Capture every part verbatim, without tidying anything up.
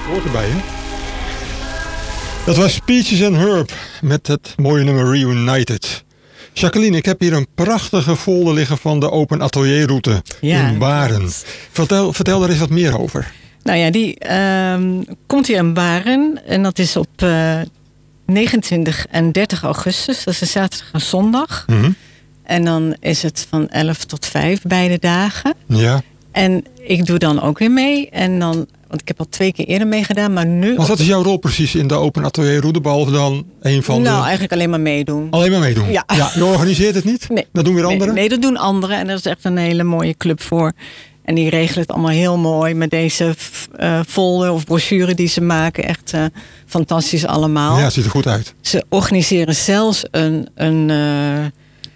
Hoort erbij, hè? Dat was Peaches and Herb met het mooie nummer Reunited. Jacqueline, ik heb hier een prachtige folder liggen van de Open Atelierroute ja, in Baren. Vertel, vertel er eens wat meer over. Nou ja, die uh, komt hier in Baren en dat is op uh, negenentwintig en dertig augustus. Dat is een zaterdag en zondag. Mm-hmm. En dan is het van elf tot vijf beide dagen. Ja. En ik doe dan ook weer mee. En dan, want ik heb al twee keer eerder meegedaan, maar nu... Want wat is jouw rol precies in de Open Atelierroute, behalve dan een van nou, de... Nou, eigenlijk alleen maar meedoen. Alleen maar meedoen? Ja. ja. Je organiseert het niet? Nee. Dat doen weer anderen? Nee, nee, dat doen anderen. En daar is echt een hele mooie club voor. En die regelen het allemaal heel mooi met deze uh, folder of brochure die ze maken. Echt uh, fantastisch allemaal. Ja, het ziet er goed uit. Ze organiseren zelfs een... een, uh,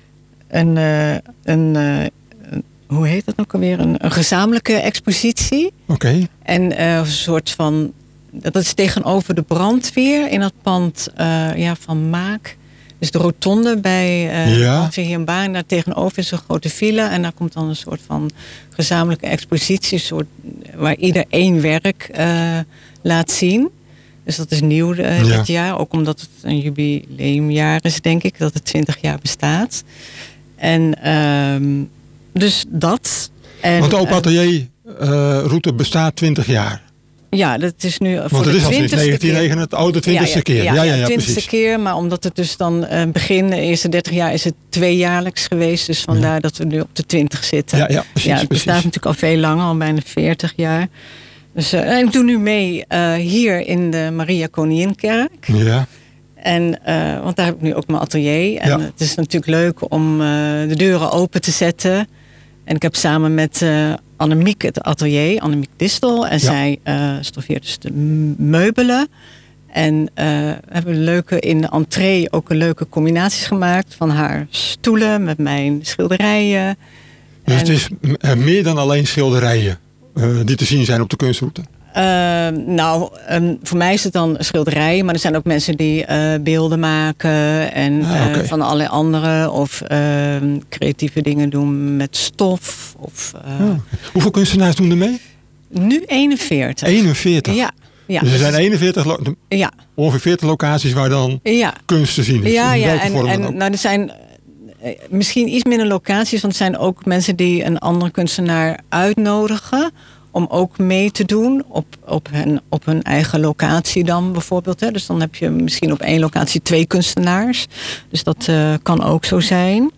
een, uh, een uh, hoe heet dat ook alweer? Een, een gezamenlijke expositie. Oké. Okay. En uh, een soort van... Dat is tegenover de brandweer in het pand uh, ja, van Maak. Dus de rotonde bij uh, ja. hier in Baren. Daar tegenover is een grote villa. En daar komt dan een soort van gezamenlijke expositie. Soort, waar ieder één werk uh, laat zien. Dus dat is nieuw uh, ja. dit jaar. Ook omdat het een jubileumjaar is, denk ik. Dat het twintig jaar bestaat. En... Uh, Dus dat. En, Want de Open Atelierroute uh, bestaat twintig jaar. Ja, dat is nu voor Want het de is al sinds negentien negenennegentig, oh, de twintigste keer. Ja, ja, ja, ja, ja, twintigste precies. keer. Maar omdat het dus dan uh, begin, de eerste dertig jaar is het tweejaarlijks geweest. Dus vandaar ja. dat we nu op de twintig zitten. Ja, ja, precies, ja, het precies. bestaat natuurlijk al veel langer, al bijna veertig jaar. Dus uh, en ik doe nu mee uh, hier in de Maria Koninginkerk. Ja. En, uh, want daar heb ik nu ook mijn atelier. En ja. het is natuurlijk leuk om uh, de deuren open te zetten. En ik heb samen met uh, Annemiek het atelier, Annemiek Distel. En ja. zij uh, stoffeert dus de meubelen. En uh, we hebben leuke, in de entree ook een leuke combinaties gemaakt. Van haar stoelen met mijn schilderijen. Dus en, het is uh, meer dan alleen schilderijen uh, die te zien zijn op de kunstroute? Uh, nou, um, voor mij is het dan schilderijen. Maar er zijn ook mensen die uh, beelden maken. En ah, okay. uh, van allerlei andere. Of uh, creatieve dingen doen met stof. Of, uh, ah, okay. Hoeveel kunstenaars doen er mee? Nu eenenveertig. eenenveertig? Ja. ja dus er zijn eenenveertig, lo- ja. ongeveer veertig locaties waar dan ja. kunst te zien is. Ja, in ja. en, en nou, er zijn uh, misschien iets minder locaties. Want er zijn ook mensen die een andere kunstenaar uitnodigen. Om ook mee te doen op, op, hun, op hun eigen locatie dan bijvoorbeeld. Hè. Dus dan heb je misschien op één locatie twee kunstenaars. Dus dat uh, kan ook zo zijn.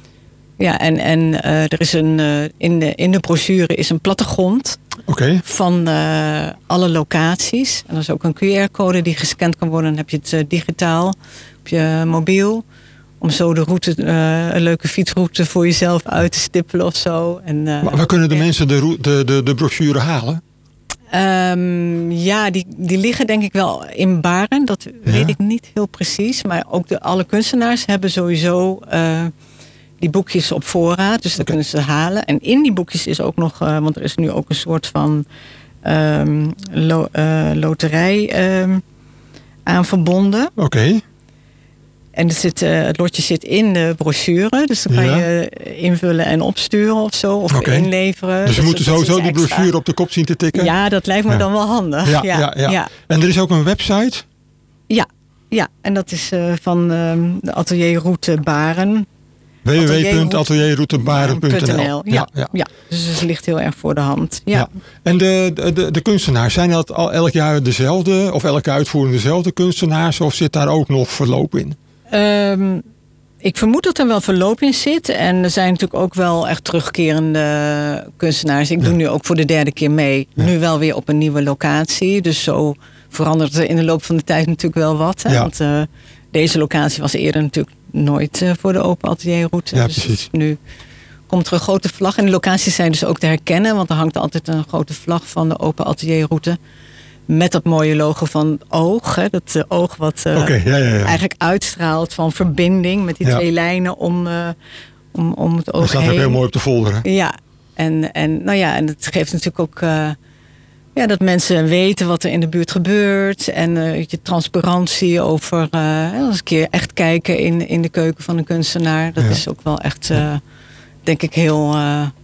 Ja, en, en uh, er is een, uh, in, de, in de brochure is een plattegrond okay. van uh, alle locaties. En er is ook een Q R-code die gescand kan worden. Dan heb je het uh, digitaal op je mobiel. Om zo de route, uh, een leuke fietsroute voor jezelf uit te stippelen of zo. En, uh, maar waar kunnen de mensen de, de, de, de brochure halen? Um, ja, die, die liggen denk ik wel in Baren. Dat ja. weet ik niet heel precies. Maar ook de, alle kunstenaars hebben sowieso uh, die boekjes op voorraad. Dus dat okay. kunnen ze halen. En in die boekjes is ook nog... Uh, want er is nu ook een soort van um, lo, uh, loterij um, aan verbonden. Oké. Okay. En het, zit, uh, het lotje zit in de brochure. Dus dan kan ja. je invullen en opsturen of zo. Of okay. inleveren. Dus we dus moeten sowieso die brochure op de kop zien te tikken? Ja, dat lijkt me ja. dan wel handig. Ja, ja, ja, ja. Ja. En er is ook een website? Ja, ja. En dat is uh, van um, de Atelierroute Baren. w w w punt atelierroutebaren punt n l ja, ja. Ja, ja, dus het ligt heel erg voor de hand. Ja. Ja. En de, de, de kunstenaars, zijn dat al elk jaar dezelfde? Of elke uitvoering dezelfde kunstenaars? Of zit daar ook nog verloop in? Um, ik vermoed dat er wel verloop in zit. En er zijn natuurlijk ook wel echt terugkerende kunstenaars. Ik ja. doe nu ook voor de derde keer mee. Ja. Nu wel weer op een nieuwe locatie. Dus zo verandert er in de loop van de tijd natuurlijk wel wat. Hè? Ja. Want uh, deze locatie was eerder natuurlijk nooit uh, voor de Open Atelierroute. Ja, dus precies. Nu komt er een grote vlag. En de locaties zijn dus ook te herkennen. Want er hangt altijd een grote vlag van de Open Atelierroute. Met dat mooie logo van oog. Hè, dat uh, oog wat uh, okay, ja, ja, ja. eigenlijk uitstraalt van verbinding. Met die ja. twee lijnen om, uh, om, om het oog heen. Dat staat ook heel mooi op de folder. Hè? Ja. En, en, nou ja, en het geeft natuurlijk ook uh, ja, dat mensen weten wat er in de buurt gebeurt. En uh, je transparantie over uh, eens een keer echt kijken in, in de keuken van een kunstenaar. Dat ja. is ook wel echt, uh, denk ik, heel... Uh,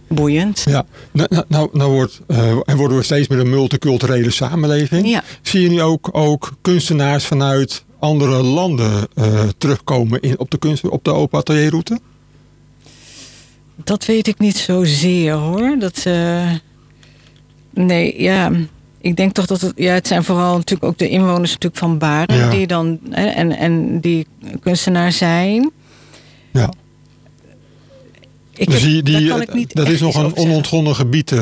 boeiend. Ja, nou, nou, nou, nou wordt, uh, en worden we steeds meer een multiculturele samenleving. Ja. Zie je nu ook, ook kunstenaars vanuit andere landen uh, terugkomen in, op de kunst, op de Open Atelierroute? Dat weet ik niet zozeer hoor. Dat, uh, nee, ja. Ik denk toch dat het, ja, het zijn vooral natuurlijk ook de inwoners natuurlijk van Baren ja. die dan hè, en, en die kunstenaar zijn. Ja. Ik dus heb, die, die, kan ik niet dat is nog een onontgonnen gebied.